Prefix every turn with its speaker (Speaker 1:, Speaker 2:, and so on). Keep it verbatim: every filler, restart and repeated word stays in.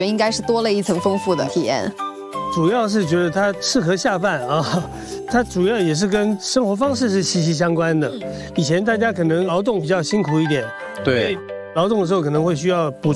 Speaker 1: 应该是多了一层丰富的体验。
Speaker 2: 主要是觉得它适合下饭啊，它主要也是跟生活方式是息息相关的。以前大家可能劳动比较辛苦一点，
Speaker 3: 对，
Speaker 2: 劳动的时候可能会需要补